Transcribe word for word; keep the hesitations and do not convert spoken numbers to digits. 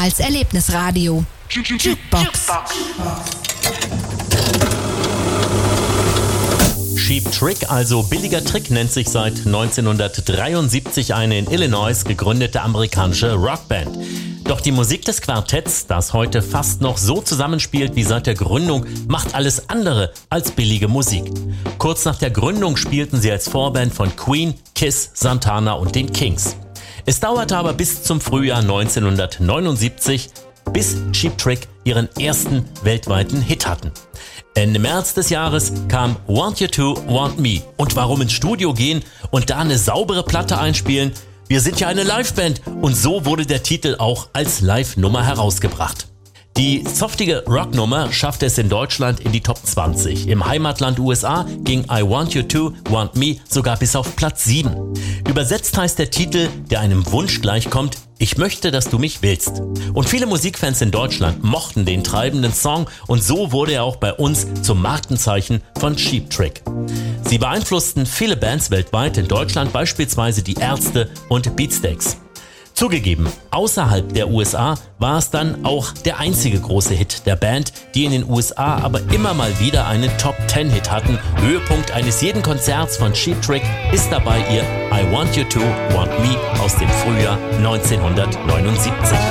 Kanals Erlebnisradio. Jukebox. Cheap Trick, also billiger Trick, nennt sich seit neunzehnhundertdreiundsiebzig eine in Illinois gegründete amerikanische Rockband. Doch die Musik des Quartetts, das heute fast noch so zusammenspielt wie seit der Gründung, macht alles andere als billige Musik. Kurz nach der Gründung spielten sie als Vorband von Queen, Kiss, Santana und den Kings. Es dauerte aber bis zum Frühjahr neunzehnhundertneunundsiebzig, bis Cheap Trick ihren ersten weltweiten Hit hatten. Ende März des Jahres kam Want You To, Want Me. Und warum ins Studio gehen und da eine saubere Platte einspielen? Wir sind ja eine Liveband und so wurde der Titel auch als Live-Nummer herausgebracht. Die softige Rocknummer schaffte es in Deutschland in die Top zwanzig. Im Heimatland U S A ging I Want You To, Want Me sogar bis auf Platz sieben. Übersetzt heißt der Titel, der einem Wunsch gleichkommt: Ich möchte, dass du mich willst. Und viele Musikfans in Deutschland mochten den treibenden Song und so wurde er auch bei uns zum Markenzeichen von Cheap Trick. Sie beeinflussten viele Bands weltweit, in Deutschland beispielsweise die Ärzte und Beatsteaks. Zugegeben, außerhalb der U S A war es dann auch der einzige große Hit der Band, die in den U S A aber immer mal wieder einen Top zehn Hit hatten. Höhepunkt eines jeden Konzerts von Cheap Trick ist dabei ihr I Want You To, Want Me aus dem Frühjahr neunzehnhundertneunundsiebzig.